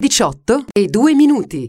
18:02.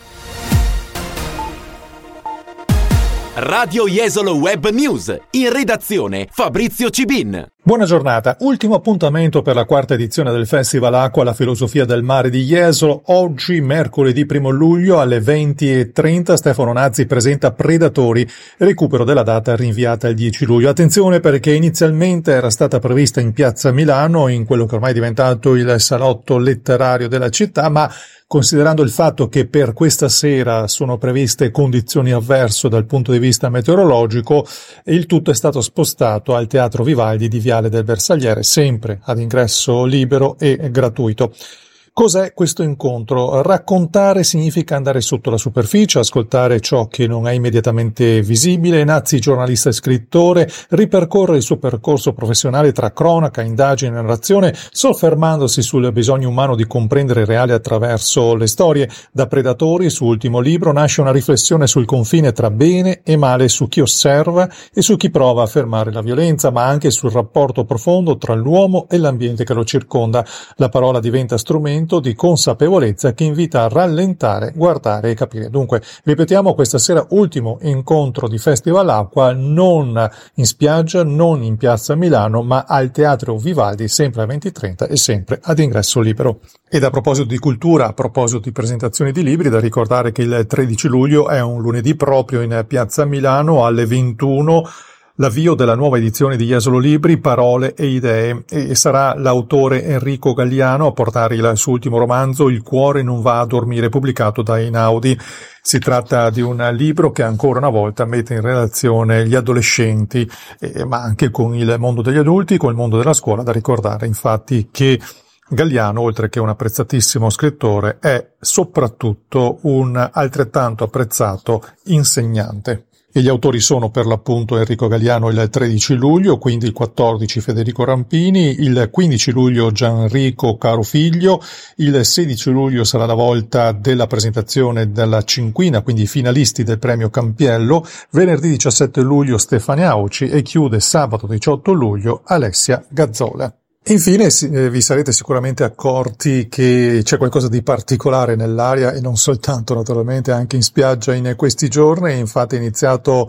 Radio Jesolo Web News, in redazione Fabrizio Cibin. Buona giornata, ultimo appuntamento per la quarta edizione del Festival Acqua La Filosofia del Mare di Jesolo. Oggi, mercoledì 1 luglio alle 20:30, Stefano Nazzi presenta Predatori, recupero della data rinviata al 10 luglio. Attenzione, perché inizialmente era stata prevista in Piazza Milano, in quello che ormai è diventato il salotto letterario della città, ma considerando il fatto che per questa sera sono previste condizioni avverse dal punto di vista meteorologico, il tutto è stato spostato al Teatro Vivaldi di Viale del Bersagliere, sempre ad ingresso libero e gratuito. Cos'è questo incontro? Raccontare significa andare sotto la superficie, ascoltare ciò che non è immediatamente visibile. Nazzi, giornalista e scrittore, ripercorre il suo percorso professionale tra cronaca, indagine e narrazione, soffermandosi sul bisogno umano di comprendere il reale attraverso le storie. Da Predatori, il suo ultimo libro, nasce una riflessione sul confine tra bene e male, su chi osserva e su chi prova a fermare la violenza, ma anche sul rapporto profondo tra l'uomo e l'ambiente che lo circonda. La parola diventa strumento di consapevolezza che invita a rallentare, guardare e capire. Dunque, ripetiamo, questa sera ultimo incontro di Festival Acqua, non in spiaggia, non in Piazza Milano, ma al Teatro Vivaldi, sempre alle 20:30 e sempre ad ingresso libero. Ed a proposito di cultura, a proposito di presentazioni di libri, da ricordare che il 13 luglio è un lunedì proprio in Piazza Milano alle 21, l'avvio della nuova edizione di Jesolo Libri, Parole e Idee, e sarà l'autore Enrico Galliano a portare il suo ultimo romanzo Il cuore non va a dormire, pubblicato da Einaudi. Si tratta di un libro che ancora una volta mette in relazione gli adolescenti, ma anche con il mondo degli adulti, con il mondo della scuola. Da ricordare infatti che Galliano, oltre che un apprezzatissimo scrittore, è soprattutto un altrettanto apprezzato insegnante. E gli autori sono per l'appunto Enrico Galliano il 13 luglio, quindi il 14 Federico Rampini, il 15 luglio Gianrico Carofiglio, il 16 luglio sarà la volta della presentazione della cinquina, quindi i finalisti del premio Campiello, venerdì 17 luglio Stefania Auci e chiude sabato 18 luglio Alessia Gazzola. Infine vi sarete sicuramente accorti che c'è qualcosa di particolare nell'aria, e non soltanto naturalmente, anche in spiaggia in questi giorni. Infatti è iniziato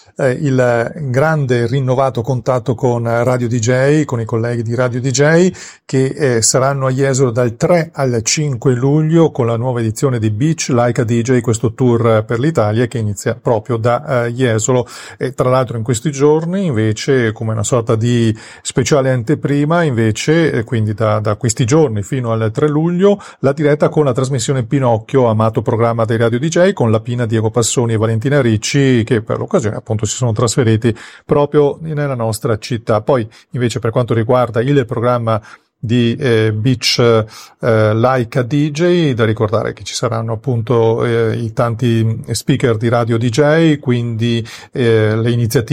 il grande rinnovato contatto con Radio DJ, con i colleghi di Radio DJ, che saranno a Jesolo dal 3 al 5 luglio con la nuova edizione di Beach Like a DJ, questo tour per l'Italia che inizia proprio da Jesolo. E tra l'altro in questi giorni invece, come una sorta di speciale anteprima, invece quindi da questi giorni fino al 3 luglio la diretta con la trasmissione Pinocchio, amato programma dei Radio DJ, con la Pina, Diego Passoni e Valentina Ricci, che per l'occasione appunto si sono trasferiti proprio nella nostra città. Poi invece per quanto riguarda il programma di Beach Like a DJ, da ricordare che ci saranno appunto i tanti speaker di Radio DJ, quindi le iniziative